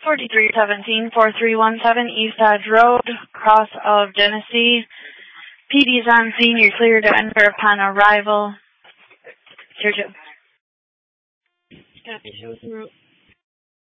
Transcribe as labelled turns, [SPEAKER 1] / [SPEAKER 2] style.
[SPEAKER 1] 4317-4317 East Dodge Road, cross of Genesee. PD's on scene. You're clear to enter upon arrival. Tier 2. Copy. Show us the route.